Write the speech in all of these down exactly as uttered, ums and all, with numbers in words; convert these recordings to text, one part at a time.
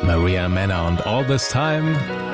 Maria Manor und All This Time.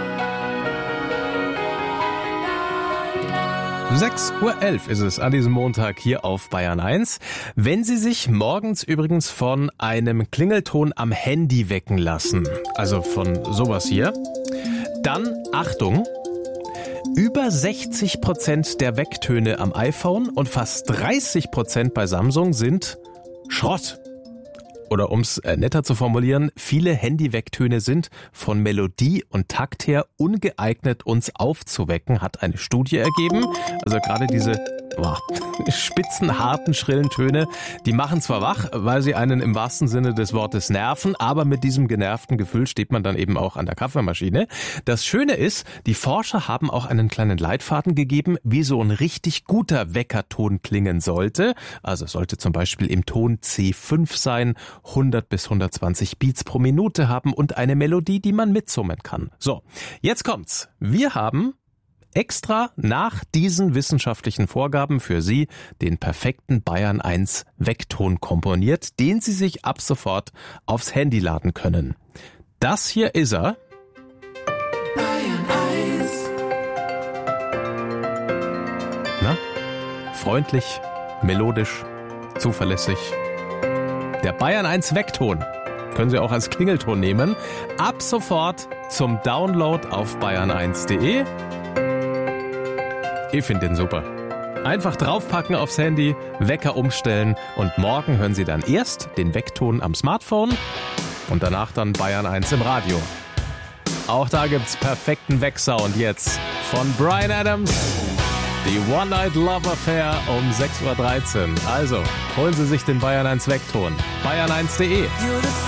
sechs Uhr elf ist es an diesem Montag hier auf Bayern eins. Wenn Sie sich morgens übrigens von einem Klingelton am Handy wecken lassen, also von sowas hier, dann Achtung, über sechzig Prozent der Wecktöne am iPhone und fast dreißig Prozent bei Samsung sind Schrott. Oder um es netter zu formulieren, viele Handy-Wecktöne sind von Melodie und Takt her ungeeignet, uns aufzuwecken, hat eine Studie ergeben. Also gerade diese boah, spitzen, harten, schrillen Töne, die machen zwar wach, weil sie einen im wahrsten Sinne des Wortes nerven, aber mit diesem genervten Gefühl steht man dann eben auch an der Kaffeemaschine. Das Schöne ist, die Forscher haben auch einen kleinen Leitfaden gegeben, wie so ein richtig guter Weckerton klingen sollte. Also es sollte zum Beispiel im Ton C fünf sein, hundert bis hundertzwanzig Beats pro Minute haben und eine Melodie, die man mitsummen kann. So, jetzt kommt's. Wir haben extra nach diesen wissenschaftlichen Vorgaben für Sie den perfekten Bayern eins Weckton komponiert, den Sie sich ab sofort aufs Handy laden können. Das hier ist er. Bayern eins. Na? Freundlich, melodisch, zuverlässig. Der Bayern eins Weckton. Können Sie auch als Klingelton nehmen. Ab sofort zum Download auf bayern eins punkt de. Ich finde den super. Einfach draufpacken aufs Handy, Wecker umstellen und morgen hören Sie dann erst den Weckton am Smartphone und danach dann Bayern eins im Radio. Auch da gibt's perfekten Wecksound jetzt von Bryan Adams. Die One Night Love Affair um sechs Uhr dreizehn. Also, holen Sie sich den Bayern eins Weckton. bayern eins punkt de.